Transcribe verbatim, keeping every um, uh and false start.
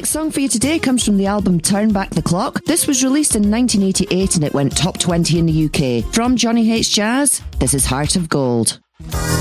song for you today comes from the album Turn Back the Clock. This was released in nineteen eighty-eight and it went top twenty in the U K. From Johnny Hates Jazz, this is Heart of Gold.